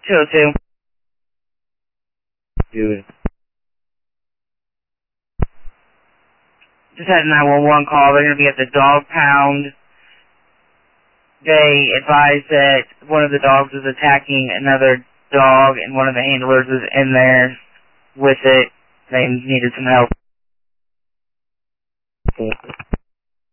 202. Do it. Just had a 911 call. They're going to be at the dog pound. They advised that one of the dogs was attacking another dog, and one of the handlers was in there with it. They needed some help. Okay.